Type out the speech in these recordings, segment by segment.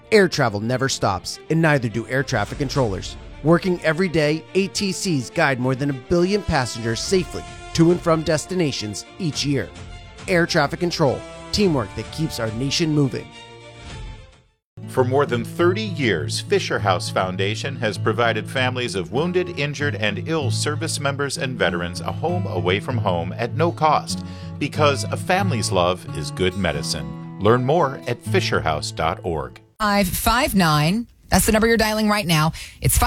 Air travel never stops, and neither do air traffic controllers. Working every day, ATCs guide more than 1 billion passengers safely to and from destinations each year. Air traffic control, teamwork that keeps our nation moving. For more than 30 years, Fisher House Foundation has provided families of wounded, injured, and ill service members and veterans a home away from home at no cost, because a family's love is good medicine. Learn more at fisherhouse.org. 559. That's the number you're dialing right now. It's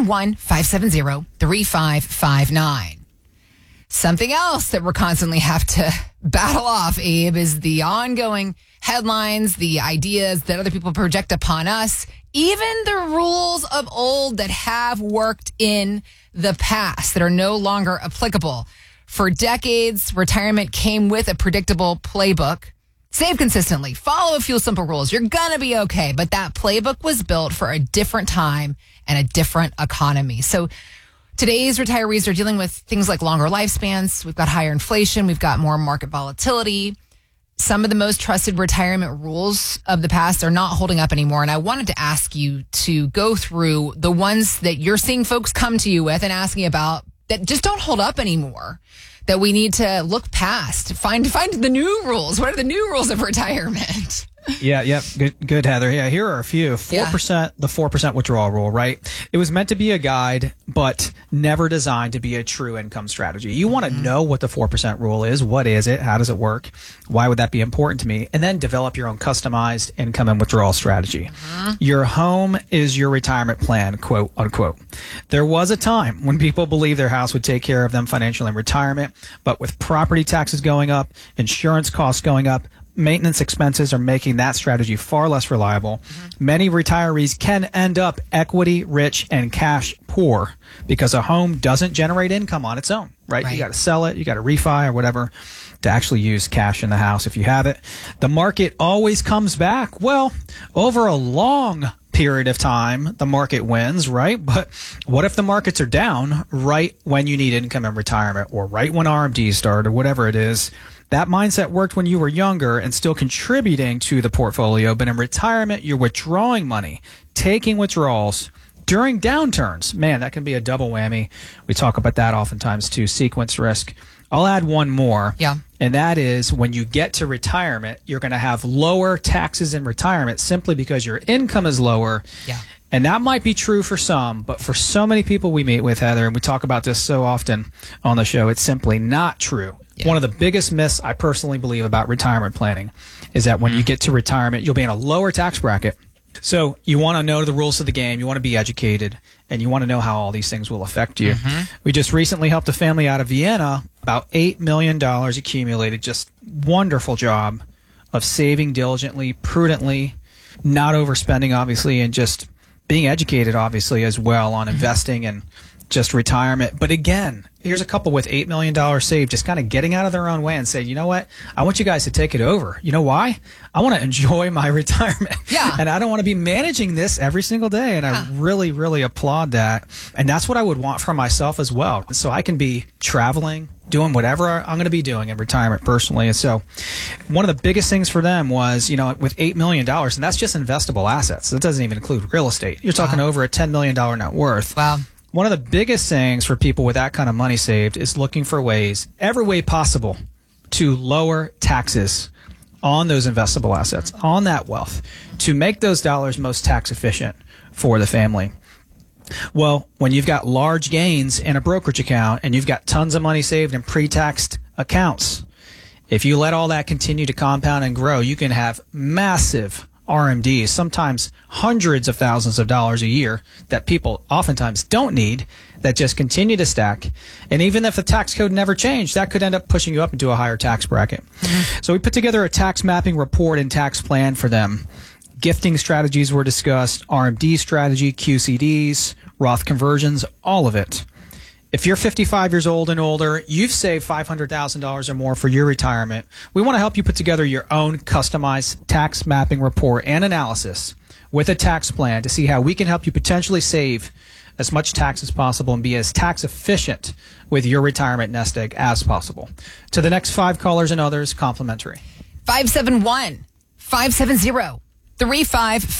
571-570-3559. Something else that we're constantly have to battle off, Abe, is the ongoing headlines, the ideas that other people project upon us, even the rules of old that have worked in the past that are no longer applicable. For decades, retirement came with a predictable playbook. Save consistently, follow a few simple rules. You're going to be okay. But that playbook was built for a different time and a different economy. So today's retirees are dealing with things like longer lifespans. We've got higher inflation. We've got more market volatility. Some of the most trusted retirement rules of the past are not holding up anymore. And I wanted to ask you to go through the ones that you're seeing folks come to you with and asking about that just don't hold up anymore, that we need to look past, find the new rules. What are the new rules of retirement? Yeah. Good, Heather. Yeah, here are a few. 4%, the 4% withdrawal rule, right? It was meant to be a guide, but never designed to be a true income strategy. You want to know what the 4% rule is. What is it? How does it work? Why would that be important to me? And then develop your own customized income and withdrawal strategy. Your home is your retirement plan, quote unquote. There was a time when people believed their house would take care of them financially in retirement, but with property taxes going up, insurance costs going up, maintenance expenses are making that strategy far less reliable. Many retirees can end up equity rich and cash poor because a home doesn't generate income on its own, right? You got to sell it, you got to refi or whatever to actually use cash in the house if you have it. The market always comes back. Well, over a long period of time, the market wins, right? But what if the markets are down right when you need income in retirement or right when RMDs start or whatever it is? That mindset worked when you were younger and still contributing to the portfolio, but in retirement, you're withdrawing money, taking withdrawals during downturns. Man, that can be a double whammy. We talk about that oftentimes too, sequence risk. I'll add one more. Yeah. And that is when you get to retirement, you're going to have lower taxes in retirement simply because your income is lower. Yeah. And that might be true for some, but for so many people we meet with, Heather, and we talk about this so often on the show, it's simply not true. Yeah. One of the biggest myths I personally believe about retirement planning is that when you get to retirement, you'll be in a lower tax bracket. So you want to know the rules of the game, you want to be educated, and you want to know how all these things will affect you. We just recently helped a family out of Vienna, about $8 million accumulated, just wonderful job of saving diligently, prudently, not overspending, obviously, and just being educated, obviously, as well on investing and just retirement. But again, here's a couple with $8 million saved, just kind of getting out of their own way and say, you know what? I want you guys to take it over. You know why? I want to enjoy my retirement. Yeah. And I don't want to be managing this every single day. And I really, really applaud that. And that's what I would want for myself as well. So I can be traveling, doing whatever I'm going to be doing in retirement personally. And so one of the biggest things for them was, you know, with $8 million, and that's just investable assets. That doesn't even include real estate. You're talking over a $10 million net worth. Wow. One of the biggest things for people with that kind of money saved is looking for ways, every way possible, to lower taxes on those investable assets, on that wealth, to make those dollars most tax efficient for the family. Well, when you've got large gains in a brokerage account and you've got tons of money saved in pre-taxed accounts, if you let all that continue to compound and grow, you can have massive RMDs, sometimes hundreds of thousands of dollars a year that people oftentimes don't need, that just continue to stack. And even if the tax code never changed, that could end up pushing you up into a higher tax bracket. So we put together a tax mapping report and tax plan for them. Gifting strategies were discussed, RMD strategy, QCDs, Roth conversions, all of it. If you're 55 years old and older, you've saved $500,000 or more for your retirement, we want to help you put together your own customized tax mapping report and analysis with a tax plan to see how we can help you potentially save as much tax as possible and be as tax efficient with your retirement nest egg as possible. To the next 5 callers and others, complimentary. 571-570-3555.